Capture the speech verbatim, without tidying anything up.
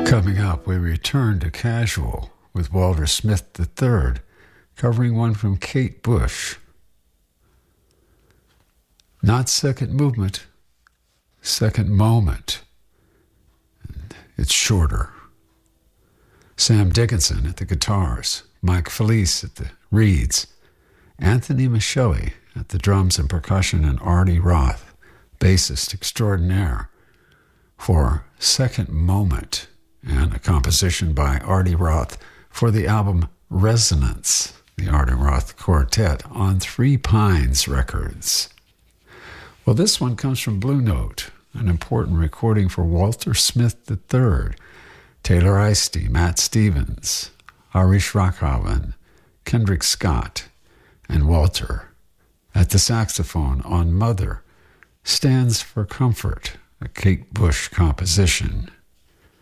Coming up, we return to Casual with Walter Smith the third, covering one from Kate Bush. Not second movement, second moment. And it's shorter. Sam Dickinson at the guitars, Mike Felice at the reeds, Anthony Michelli at the drums and percussion, and Artie Roth, bassist extraordinaire, for Second Moment, and a composition by Artie Roth for the album Resonance, the Artie Roth Quartet, on Three Pines Records. Well, this one comes from Blue Note, an important recording for Walter Smith the third, Taylor Eisty, Matt Stevens, Harish Rakhavan, Kendrick Scott, and Walter. At the saxophone on Mother, Stands for Comfort, a Kate Bush composition.